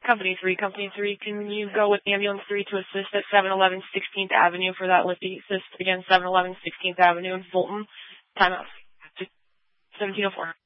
Company 3. Company 3, can you go with Ambulance 3 to assist at 711 16th Avenue for that lifting assist? Again, 711 16th Avenue in Fulton. Timeout. 1704.